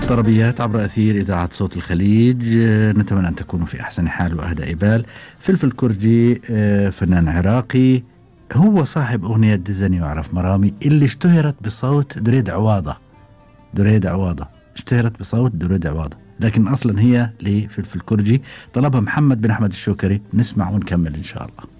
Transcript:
طربيات عبر أثير إذاعة صوت الخليج. نتمنى أن تكونوا في أحسن حال وأهدى إبال. فلفل كرجي فنان عراقي، هو صاحب أغنية دزني وعرف مرامي اللي اشتهرت بصوت دريد عواضة. دريد عواضة اشتهرت بصوت دريد عواضة، لكن أصلا هي لفلفل كرجي. طلبها محمد بن أحمد الشوكري. نسمع ونكمل إن شاء الله.